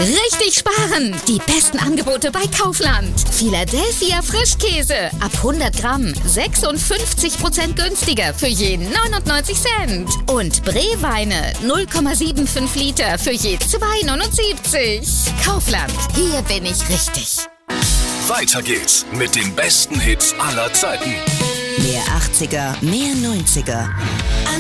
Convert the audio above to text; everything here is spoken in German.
Richtig sparen! Die besten Angebote bei Kaufland. Philadelphia Frischkäse ab 100 Gramm 56% günstiger für je 99 Cent. Und Breweine 0,75 Liter für je 2,79. Kaufland, hier bin ich richtig. Weiter geht's mit den besten Hits aller Zeiten. Mehr 80er, mehr 90er.